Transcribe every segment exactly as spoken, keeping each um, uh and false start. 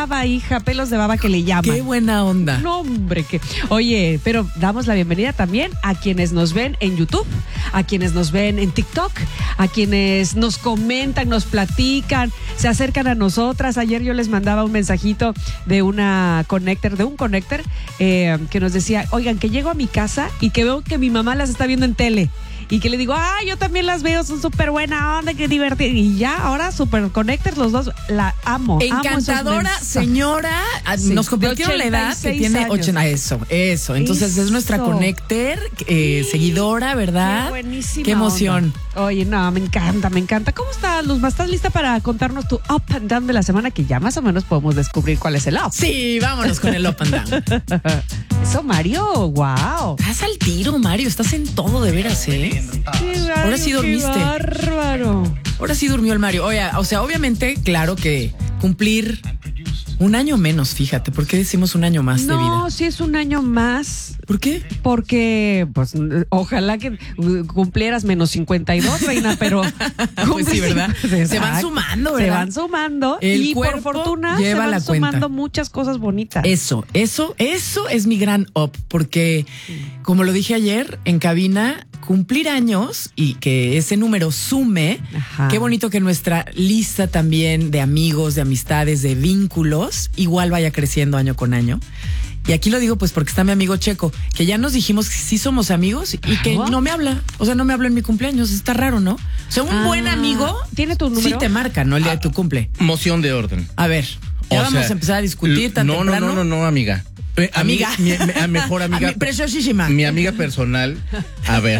baba, hija, pelos de baba que le llaman. Qué buena onda. No, hombre, que. Oye, pero damos la bienvenida también a quienes nos ven en YouTube, a quienes nos ven en TikTok, a quienes nos comentan, nos platican, se acercan a nosotras. Ayer yo les mandaba un mensajito de una connector, de un connector, eh, que nos decía, oigan, que llego a mi casa y que veo que mi mamá las está viendo en tele. Y que le digo, ah, yo también las veo, son súper buena onda, qué divertido. Y ya, ahora súper connectors los dos, la amo. Encantadora amo señora, sí, nos compartieron la edad que tiene ochenta. Eso, eso. Entonces eso. Es nuestra connector, eh, sí. seguidora, ¿verdad? Qué buenísima. Qué emoción. Onda. Oye, no, me encanta, me encanta. ¿Cómo estás, Luzma? ¿Estás lista para contarnos tu up and down de la semana? Que ya más o menos podemos descubrir cuál es el up. Sí, vámonos con el up and down. Eso, Mario, wow. Estás al tiro, Mario, estás en todo, de veras, ¿eh? Qué Mario, ahora sí dormiste. Qué bárbaro. Ahora sí durmió el Mario. Oye, o sea, obviamente, claro que cumplir un año menos, fíjate. ¿Por qué decimos un año más no, de vida? No, sí es un año más. ¿Por qué? Porque, pues, ojalá que cumplieras menos cincuenta y dos, reina, pero... Pues sí, ¿verdad? Se, se van sumando, ¿verdad? Se van sumando. El y cuerpo por fortuna lleva se van la sumando cuenta. muchas cosas bonitas. Eso, eso, eso es mi gran up. Porque, como lo dije ayer, en cabina... Cumplir años y que ese número sume, ajá. Qué bonito que nuestra lista también de amigos, de amistades, de vínculos, igual vaya creciendo año con año. Y aquí lo digo pues porque está mi amigo Checo, que ya nos dijimos que sí somos amigos y que no me habla. O sea, no me habla en mi cumpleaños. Está raro, ¿no? O sea, un ah, buen amigo tiene tu número. Sí te marca, ¿no? El día ah, de tu cumple. Moción de orden. A ver, ya o vamos sea, a empezar a discutir tan no, temprano. No, no, no, no, amiga. Eh, amiga, mi, mi, mi mejor amiga, Ami, preciosísima. Mi amiga personal. A ver,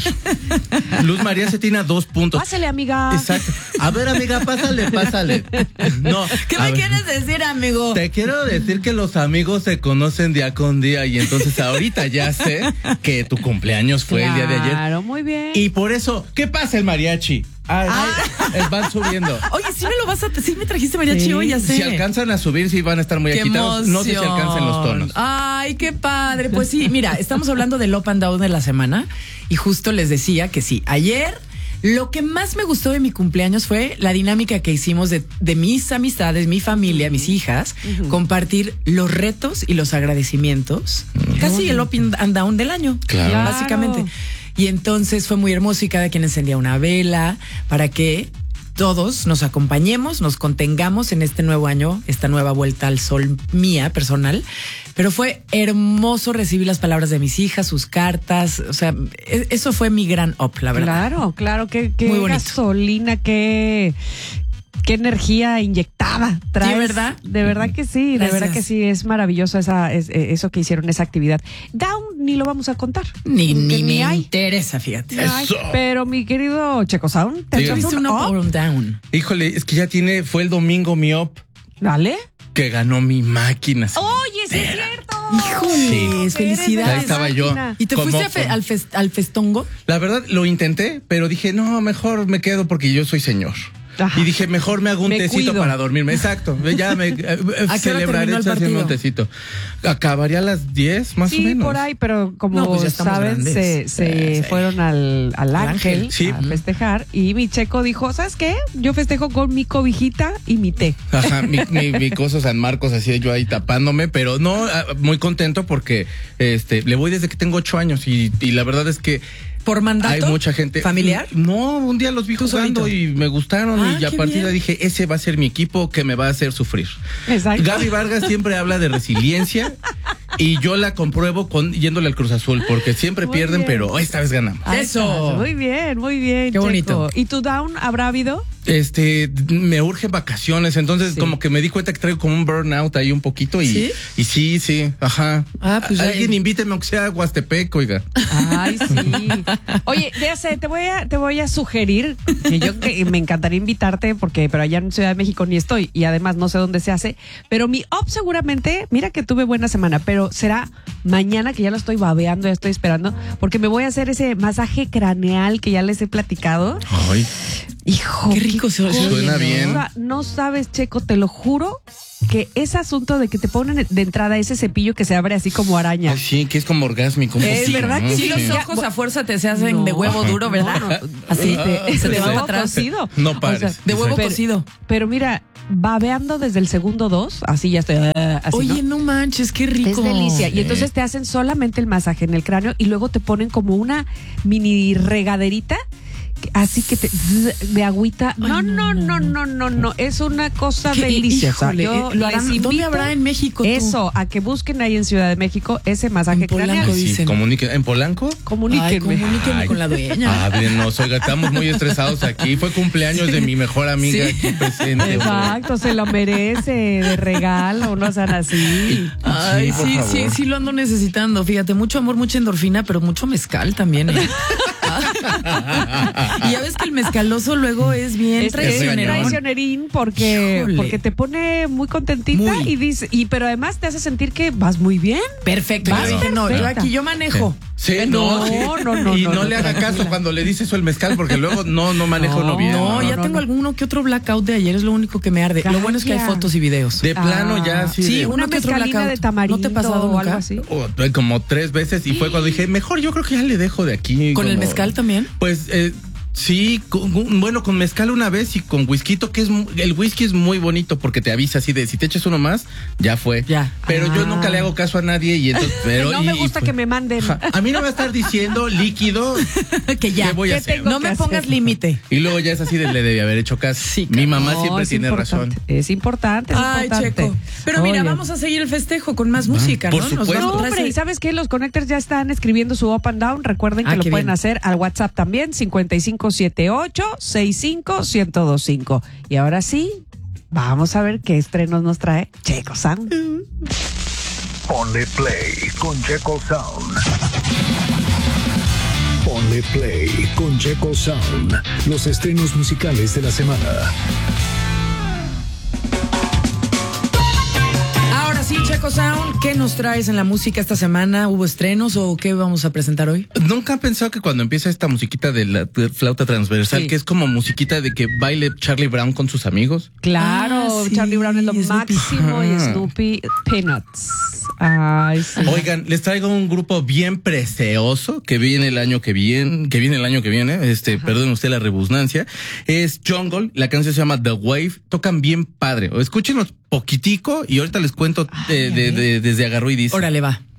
Luz María se tiene a dos puntos. Pásale, amiga. Exacto. A ver, amiga, pásale, pásale. No. ¿Qué me ver. quieres decir, amigo? Te quiero decir que los amigos se conocen día con día y entonces ahorita ya sé que tu cumpleaños fue claro, el día de ayer. Claro, muy bien. Y por eso, ¿qué pasa el mariachi? Ay, ah. ay, van subiendo. Oye, sí me lo vas a... Sí me trajiste mariachi hoy, ya sé. Si alcanzan a subir, sí van a estar muy qué agitados. Emoción. No sé si alcancen los tonos. Ay, qué padre. Pues sí, mira, estamos hablando del up and down de la semana y justo les decía que sí, ayer... Lo que más me gustó de mi cumpleaños fue la dinámica que hicimos de, de mis amistades, mi familia, mis hijas, uh-huh. compartir los retos y los agradecimientos. Uh-huh. Casi el up and down del año, claro. básicamente. Y entonces fue muy hermoso y cada quien encendía una vela para que todos nos acompañemos, nos contengamos en este nuevo año, esta nueva vuelta al sol mía personal. Pero fue hermoso recibir las palabras de mis hijas, sus cartas. O sea, eso fue mi gran up, la verdad. Claro, claro, qué, qué gasolina, qué, qué energía inyectada traes. ¿De verdad? De verdad que sí, Gracias. de verdad que sí, es maravilloso esa, es, eso que hicieron, esa actividad. Down ni lo vamos a contar. Ni, ni, ni me hay. interesa, fíjate. Ay, pero mi querido Checo Sound, ¿te echas un up up? o un down? Híjole, es que ya tiene, fue el domingo mi up. Dale. Que ganó mi máquina. Oye, sí es cierto. Híjole, sí. Felicidades. Ahí estaba yo. ¿Y te fuiste fe, al, fest, al festongo? La verdad, lo intenté, pero dije, no, mejor me quedo porque yo soy señor. Ajá. Y dije, mejor me hago un me tecito cuido. Para dormirme. Exacto. Ya me eh, celebraré haciendo un tecito. Acabaría a las diez, más sí, o menos. Sí, por ahí, pero como no, pues saben, se, se eh, fueron al, al Ángel, ángel sí. a festejar. Y mi Checo dijo, ¿sabes qué? Yo festejo con mi cobijita y mi té. Ajá, mi, mi, mi cosa San Marcos, así yo ahí tapándome, pero no, muy contento porque este le voy desde que tengo ocho años y, y la verdad es que ¿por mandato? Hay mucha gente. ¿Familiar? No, un día los vi jugando y me gustaron ah, y a partir de ahí dije, ese va a ser mi equipo que me va a hacer sufrir. Exacto. Gaby Vargas siempre habla de resiliencia y yo la compruebo con yéndole al Cruz Azul porque siempre muy pierden, bien. Pero esta vez ganamos. Eso. Muy bien, muy bien. Qué Checo. bonito. ¿Y tu down habrá habido? Este, me urge vacaciones, entonces sí. como que me di cuenta que traigo como un burnout ahí un poquito y ¿sí? Y sí, sí, ajá. Ah, pues alguien ya... invíteme aunque sea a Huastepec, oiga. Ay, sí. Oye, ya sé, te voy a, te voy a sugerir que yo que me encantaría invitarte porque, pero allá en Ciudad de México ni estoy y además no sé dónde se hace, pero mi up seguramente, mira que tuve buena semana, pero será mañana que ya lo estoy babeando, ya estoy esperando, porque me voy a hacer ese masaje craneal que ya les he platicado. Ay. Hijo, qué rico se oye, suena bien. O sea, no sabes, Checo, te lo juro que ese asunto de que te ponen de entrada ese cepillo que se abre así como araña. Ay, sí, que es como orgásmico. Es sí, verdad ¿no? que sí, sí. Los ojos a fuerza te se hacen no, de huevo duro, ¿verdad? No, no. Así, de, se de te va huevo atrás. cocido. No pares. O sea, de huevo pero, cocido. Pero mira, babeando desde el segundo dos, así ya estoy. Uh, así, Oye, ¿no? no manches, qué rico. Es delicia. Sí. Y entonces te hacen solamente el masaje en el cráneo y luego te ponen como una mini regaderita. Así que te, de agüita. No, Ay, no, no, no, no, no. Es una cosa Qué- deliciosa. híjole, Yo eh, lo les harán- ¿dónde invito habrá en México tú? Eso, a que busquen ahí en Ciudad de México ese masaje En Polanco, craneal. Sí, dicen. comuniquen. ¿En Polanco? Ay, Comuníquenme. comuníquenme Ay. con la dueña. Háblenos, oiga, estamos muy estresados aquí. Fue cumpleaños de mi mejor amiga Sí. aquí presente. Exacto, se lo merece de regalo, no sean así. Ay, Sí, por sí, favor. sí, sí lo ando necesitando. Fíjate, mucho amor, mucha endorfina, pero mucho mezcal también. ¿eh? Y ya ves que el mezcaloso luego es bien Es, es traicionero. traicionerín porque, Híjole. porque te pone muy contentita Muy. y dice, y pero además te hace sentir que vas muy bien. Perfecto. Vas Yo dije, no, yo perfecta. aquí yo manejo. Sí, No, no, sí. no, no, Y no, no, no, le haga tranquila. caso cuando le dice eso el mezcal, porque luego no, no maneja No, uno bien. No, ya no, tengo no. alguno que otro blackout de ayer, es lo único que me arde. Lo bueno es que hay Calla. fotos y videos. De plano ya Ah, así. sí, de- uno una que otro mezcalina blackout. de tamarindo ¿No te ha pasado o nunca? algo así. Oh, como tres veces y fue cuando dije, mejor yo creo que ya le dejo de aquí. ¿Con el como- mezcal también? Pues eh, sí, con- bueno, con mezcal una vez y con whisky, que es mu- el whisky es muy bonito porque te avisa así de si te echas uno más, ya fue. Ya. Pero yo Ah. nunca le hago caso a nadie y entonces. Pero, No y- me y gusta fue- que me manden. Ja, a mí no me va a estar diciendo líquido Que ya. qué voy a ¿Qué hacer. tengo No que me pongas hacer? límite. Y luego ya es así de le debí haber hecho caso. Sí, Mi mamá No, siempre es tiene importante, razón. Es importante, es Ay, importante. Checo. Pero mira, Oye. vamos a seguir el festejo con más música, por ¿no? supuesto. No, vamos- hombre, ¿y sabes qué? Los Connectors ya están escribiendo su up and down. Recuerden que Ah, lo qué pueden bien. hacer al WhatsApp también, cincuenta y cinco setenta y ocho, sesenta y cinco, ciento veinticinco. Y ahora sí, vamos a ver qué estrenos nos trae Checo Sound. Ponle play con Checo Sound. Ponle play con Checo Sound. Los estrenos musicales de la semana. Ahora sí, Checo Sound, ¿qué nos traes en la música esta semana? ¿Hubo estrenos o qué vamos a presentar hoy? Nunca han pensado que cuando empieza esta musiquita de la de flauta transversal, Sí. que es como musiquita de que baile Charlie Brown con sus amigos. Claro, Ah, sí, Charlie Brown es lo Snoopy. máximo y Ah. Snoopy Peanuts. Ay, sí. Oigan, les traigo un grupo bien precioso que viene el año que viene, que viene el año que viene, este, perdón usted la rebusnancia, es Jungle, la canción se llama The Wave, tocan bien padre, o escúchenlos poquitico y ahorita les cuento de- Ay, a de- ver. de- desde Agarró y dice. Órale, va.